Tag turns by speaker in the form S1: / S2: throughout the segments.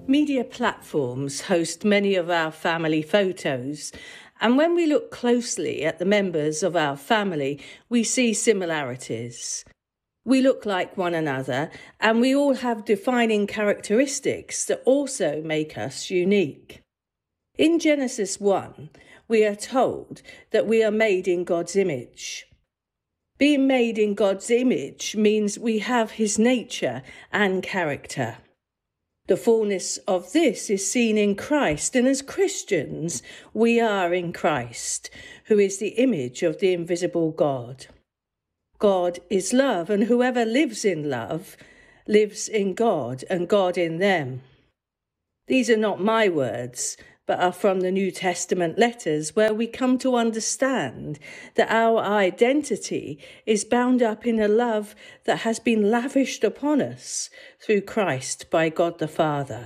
S1: Media platforms host many of our family photos, and when we look closely at the members of our family, we see similarities. We look like one another, and we all have defining characteristics that also make us unique. In Genesis 1, we are told that we are made in God's image. Being made in God's image means we have his nature and character. The fullness of this is seen in Christ, and as Christians, we are in Christ, who is the image of the invisible God. God is love, and whoever lives in love lives in God and God in them. These are not my words, but are from the New Testament letters, where we come to understand that our identity is bound up in a love that has been lavished upon us through Christ by God the Father.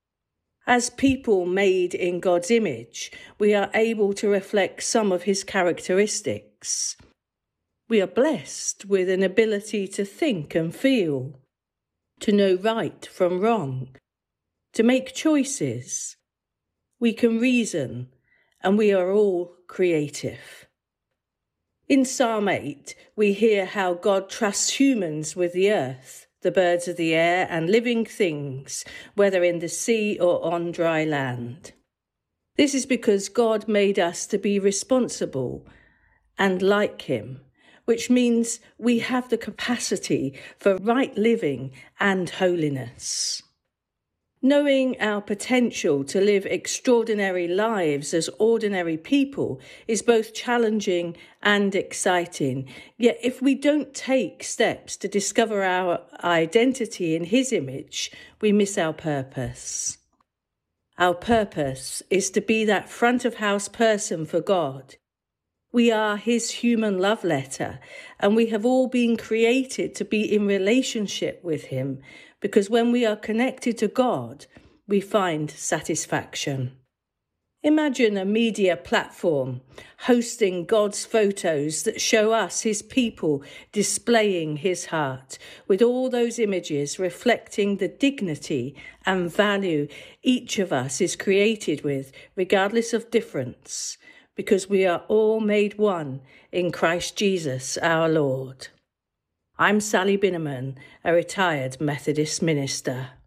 S1: As people made in God's image, we are able to reflect some of his characteristics. We are blessed with an ability to think and feel, to know right from wrong, to make choices. We can reason, and we are all creative. In Psalm 8, we hear how God trusts humans with the earth, the birds of the air, and living things, whether in the sea or on dry land. This is because God made us to be responsible and like him, which means we have the capacity for right living and holiness. Knowing our potential to live extraordinary lives as ordinary people is both challenging and exciting. Yet if we don't take steps to discover our identity in his image, we miss our purpose. Our purpose is to be that front of house person for God. We are his human love letter, and we have all been created to be in relationship with him, because when we are connected to God, we find satisfaction. Imagine a media platform hosting God's photos that show us his people displaying his heart, with all those images reflecting the dignity and value each of us is created with, regardless of difference, because we are all made one in Christ Jesus our Lord. I'm Sally Binneman, a retired Methodist minister.